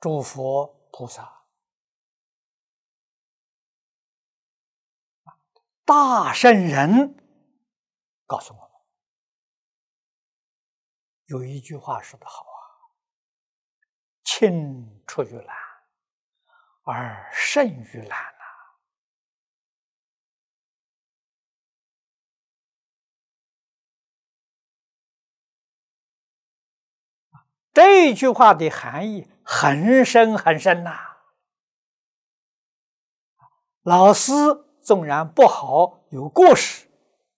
诸佛菩萨、大圣人告诉我们，有一句话说得好啊：“青出于蓝而胜于蓝呐。”这句话的含义很深很深呐。老师纵然不好，有过失，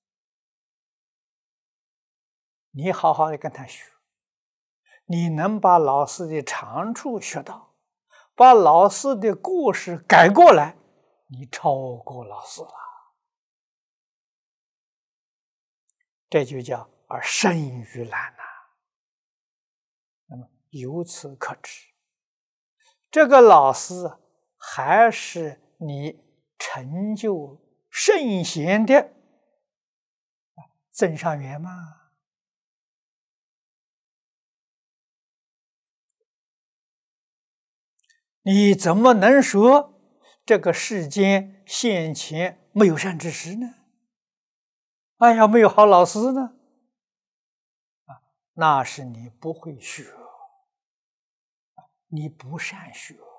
你好好的跟他学，你能把老师的长处学到，把老师的过失改过来，你超过老师了。这就叫而胜于蓝呐。那么由此可知，这个老师还是你成就圣贤的增上缘嘛。你怎么能说这个世间现前没有善知识呢？哎呀，没有好老师呢？那是你不会学，你不善学。